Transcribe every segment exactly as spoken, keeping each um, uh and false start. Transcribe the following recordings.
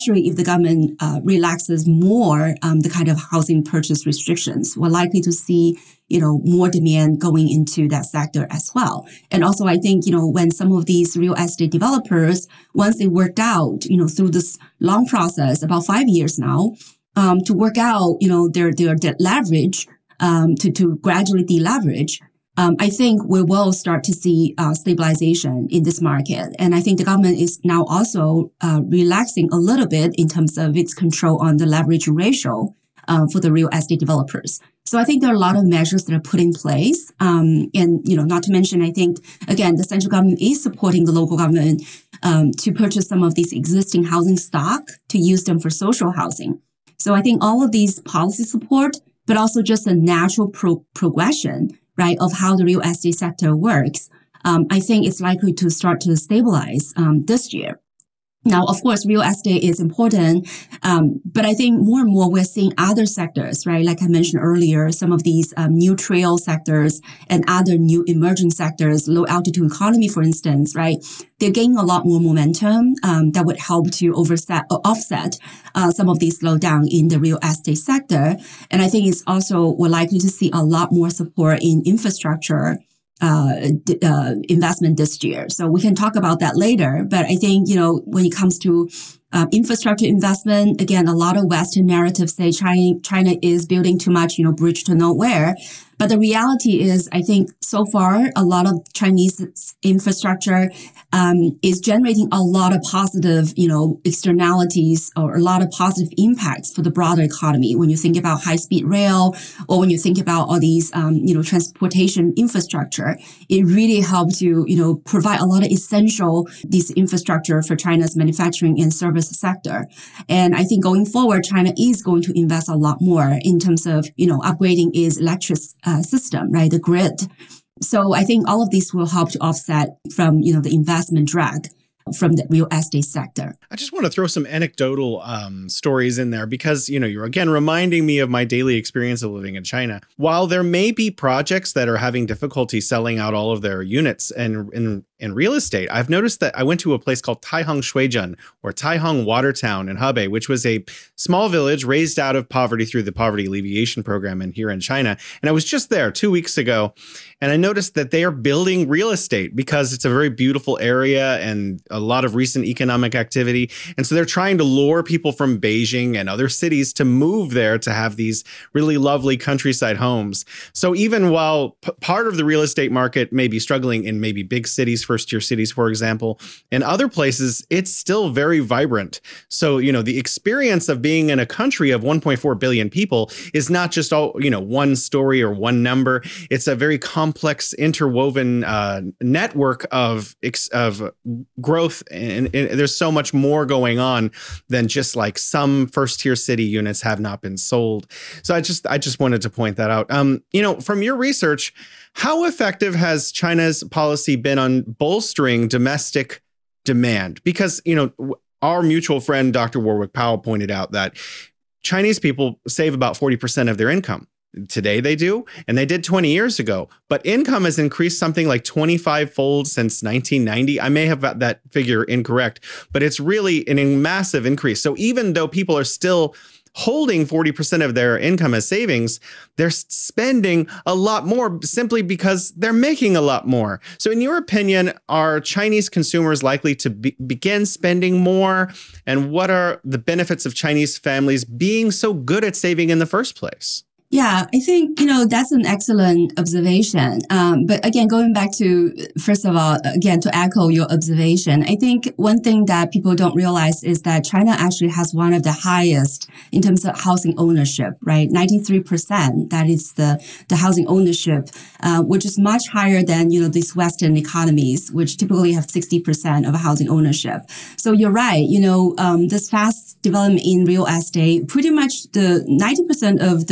especially if the government uh, relaxes more um, the kind of housing purchase restrictions, we're likely to see, you know, more demand going into that sector as well. And also, I think, you know, when some of these real estate developers, once they worked out, you know, through this long process, about five years now, um, to work out, you know, their their debt leverage, um, to to gradually deleverage. Um, I think we will start to see uh, stabilization in this market. And I think the government is now also uh, relaxing a little bit in terms of its control on the leverage ratio uh, for the real estate developers. So I think there are a lot of measures that are put in place. Um, and, you know, not to mention, I think, again, the central government is supporting the local government um, to purchase some of these existing housing stock to use them for social housing. So I think all of these policy support, but also just a natural pro- progression right, of how the real estate sector works, um, I think it's likely to start to stabilize um, this year. Now, of course, real estate is important, um, but I think more and more we're seeing other sectors, right? Like I mentioned earlier, some of these um, new trail sectors and other new emerging sectors, low altitude economy, for instance, right? They're gaining a lot more momentum um, that would help to overset, uh, offset uh, some of these slowdown in the real estate sector. And I think it's also, we're likely to see a lot more support in infrastructure Uh, uh, investment this year. So we can talk about that later. But I think, you know, when it comes to uh, infrastructure investment, again, a lot of Western narratives say China, China is building too much, you know, bridge to nowhere. But the reality is, I think so far, a lot of Chinese infrastructure um, is generating a lot of positive, you know, externalities or a lot of positive impacts for the broader economy. When you think about high-speed rail or when you think about all these, um, you know, transportation infrastructure, it really helps to, you know, provide a lot of essential, this infrastructure for China's manufacturing and service sector. And I think going forward, China is going to invest a lot more in terms of, you know, upgrading its electric uh, system, right, the grid. So I think all of these will help to offset from, you know, the investment drag from the real estate sector. I just want to throw some anecdotal um, stories in there because, you know, you're again reminding me of my daily experience of living in China. While there may be projects that are having difficulty selling out all of their units and in, in real estate, I've noticed that I went to a place called Taihang Shuizhen or Taihang Watertown in Hebei, which was a small village raised out of poverty through the poverty alleviation program in here in China. And I was just there two weeks ago, and I noticed that they are building real estate because it's a very beautiful area and a lot of recent economic activity. And so they're trying to lure people from Beijing and other cities to move there to have these really lovely countryside homes. So even while p- part of the real estate market may be struggling in maybe big cities, first tier cities, for example, in other places, it's still very vibrant. So, you know, the experience of being in a country of one point four billion people is not just all, you know, one story or one number. It's a very complex interwoven uh, network of, of growth. And, and there's so much more going on than just like some first tier city units have not been sold. So I just I just wanted to point that out. Um, you know, from your research, how effective has China's policy been on bolstering domestic demand? Because, you know, our mutual friend, Doctor Warwick Powell, pointed out that Chinese people save about forty percent of their income. Today they do, and they did twenty years ago. But income has increased something like twenty-five fold since nineteen ninety. I may have got that figure incorrect, but it's really an, a massive increase. So even though people are still holding forty percent of their income as savings, they're spending a lot more simply because they're making a lot more. So in your opinion, are Chinese consumers likely to be, begin spending more? And what are the benefits of Chinese families being so good at saving in the first place? Yeah, I think, you know, that's an excellent observation. Um, but again, going back to, first of all, again, to echo your observation, I think one thing that people don't realize is that China actually has one of the highest in terms of housing ownership, right? ninety-three percent, that is the, the housing ownership, uh, which is much higher than, you know, these Western economies, which typically have sixty percent of housing ownership. So you're right, you know, um, this fast development in real estate, pretty much the ninety percent of the urban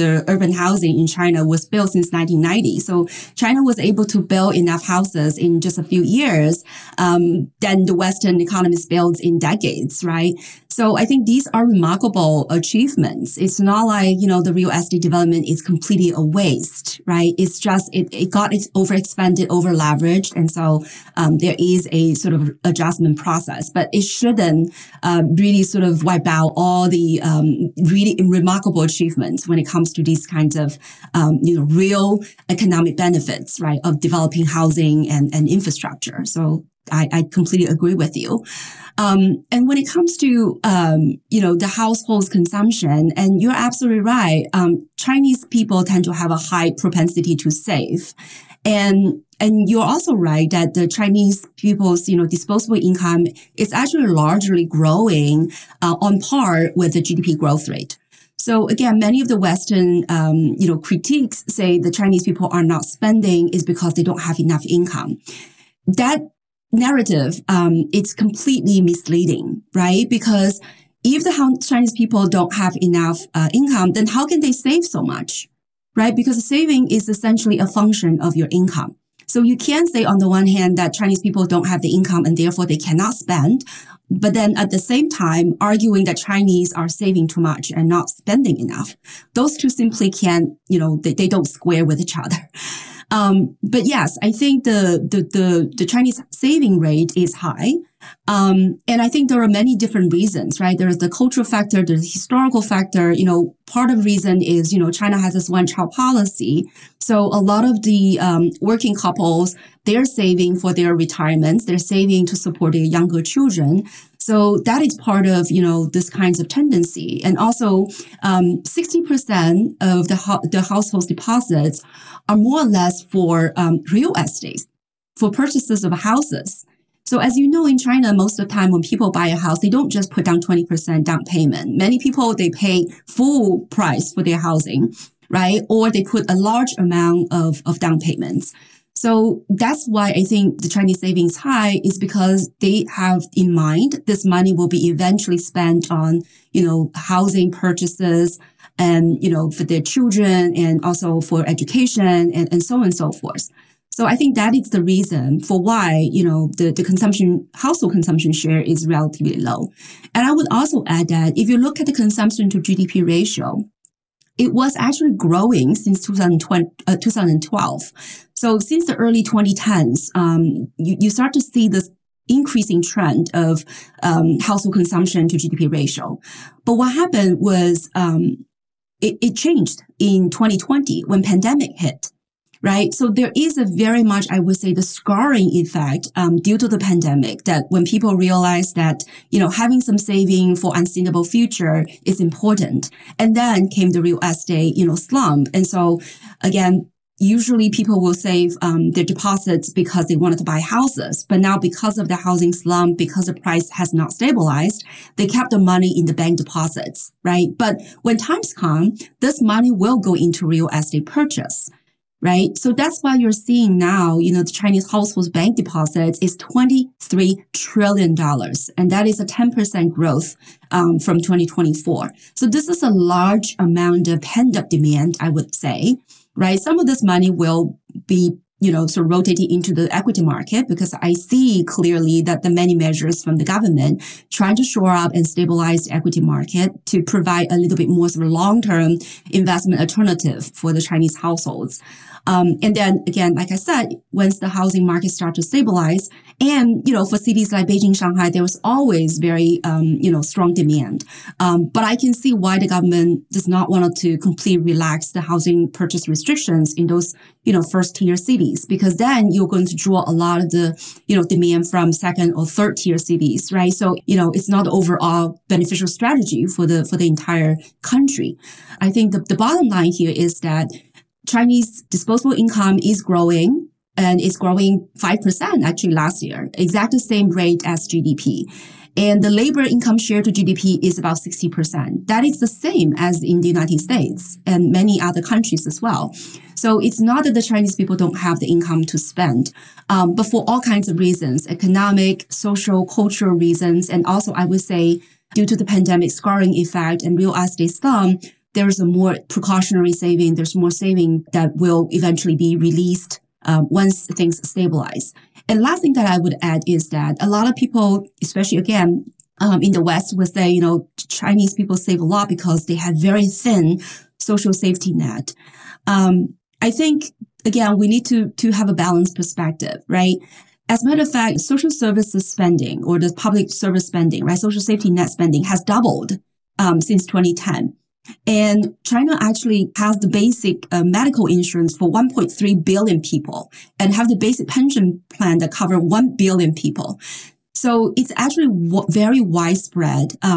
urban housing in China was built since nineteen ninety. So China was able to build enough houses in just a few years um, than the Western economies built in decades, right? So I think these are remarkable achievements. It's not like, you know, the real estate development is completely a waste, right? It's just, it, it got overexpanded, over leveraged. And so um, there is a sort of adjustment process, but it shouldn't uh, really sort of wipe out all the um, really remarkable achievements when it comes to these kinds of, um, you know, real economic benefits, right, of developing housing and, and infrastructure. So I, I completely agree with you. Um, and when it comes to, um, you know, the household's consumption, and you're absolutely right, um, Chinese people tend to have a high propensity to save. And and you're also right that the Chinese people's, you know, disposable income is actually largely growing uh, on par with the G D P growth rate. So again, many of the Western, um, you know, critiques say the Chinese people are not spending is because they don't have enough income. That narrative, um, it's completely misleading, right? Because if the Chinese people don't have enough uh, income, then how can they save so much, right? Because saving is essentially a function of your income. So you can say on the one hand that Chinese people don't have the income and therefore they cannot spend, but then at the same time arguing that Chinese are saving too much and not spending enough. Those two simply can't, you know, they, they don't square with each other. Um, but yes, I think the, the, the, the Chinese saving rate is high. Um, and I think there are many different reasons, right? There's the cultural factor, there's the historical factor. You know, part of the reason is, you know, China has this one-child policy. So a lot of the um, working couples, they're saving for their retirements. They're saving to support their younger children. So that is part of, you know, this kinds of tendency. And also, um, sixty percent of the, ho- the household's deposits are more or less for um, real estate, for purchases of houses. So as you know, in China, most of the time when people buy a house, they don't just put down twenty percent down payment. Many people, they pay full price for their housing, right? Or they put a large amount of, of down payments. So that's why I think the Chinese savings high is because they have in mind this money will be eventually spent on, you know, housing purchases and, you know, for their children and also for education and, and so on and so forth. So I think that is the reason for why, you know, the, the consumption, household consumption share is relatively low. And I would also add that if you look at the consumption to G D P ratio, it was actually growing since two thousand twelve. So since the early twenty tens, um, you, you start to see this increasing trend of um, household consumption to G D P ratio. But what happened was um, it, it changed in twenty twenty when pandemic hit. Right. So there is a very much, I would say, the scarring effect um, due to the pandemic that when people realize that, you know, having some saving for unsustainable future is important. And then came the real estate, you know, slump. And so again, usually people will save um, their deposits because they wanted to buy houses. But now because of the housing slump, because the price has not stabilized, they kept the money in the bank deposits. Right. But when times come, this money will go into real estate purchase. Right. So that's why you're seeing now, you know, the Chinese households bank deposits is twenty-three trillion dollars. And that is a ten percent growth um, from twenty twenty-four. So this is a large amount of pent-up demand, I would say. Right. Some of this money will be, you know, sort of rotating into the equity market because I see clearly that the many measures from the government trying to shore up and stabilize the equity market to provide a little bit more sort of long-term investment alternative for the Chinese households. Um, and then again, like I said, once the housing market starts to stabilize and, you know, for cities like Beijing, Shanghai, there was always very, um, you know, strong demand. Um, but I can see why the government does not want to completely relax the housing purchase restrictions in those, you know, first tier cities, because then you're going to draw a lot of the, you know, demand from second or third tier cities, right? So, you know, it's not overall beneficial strategy for the, for the entire country. I think the, the bottom line here is that Chinese disposable income is growing and it's growing five percent actually last year, exact the same rate as G D P. And the labor income share to G D P is about sixty percent. That is the same as in the United States and many other countries as well. So it's not that the Chinese people don't have the income to spend, um, but for all kinds of reasons, economic, social, cultural reasons, and also I would say due to the pandemic scarring effect and real estate slump, there's a more precautionary saving, there's more saving that will eventually be released um, once things stabilize. And last thing that I would add is that a lot of people, especially again, um, in the West would say, you know, Chinese people save a lot because they have very thin social safety net. Um, I think, again, we need to, to have a balanced perspective, right? As a matter of fact, social services spending or the public service spending, right, social safety net spending has doubled um, since twenty ten. And China actually has the basic uh, medical insurance for one point three billion people and have the basic pension plan that cover one billion people. So it's actually w- very widespread. Um,